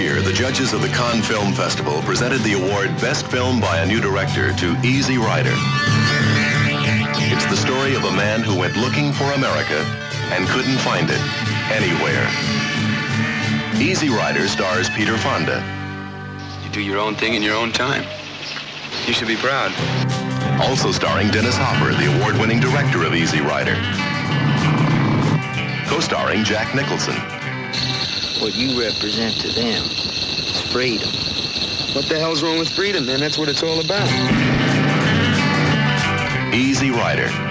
year, the judges of the Cannes Film Festival presented the award Best Film by a New Director to Easy Rider. It's the story of a man who went looking for America and couldn't find it anywhere. Easy Rider stars Peter Fonda. You do your own thing in your own time. You should be proud. Also starring Dennis Hopper, the award-winning director of Easy Rider. Co-starring Jack Nicholson. What you represent to them is freedom. What the hell's wrong with freedom, man? That's what it's all about. Easy Rider.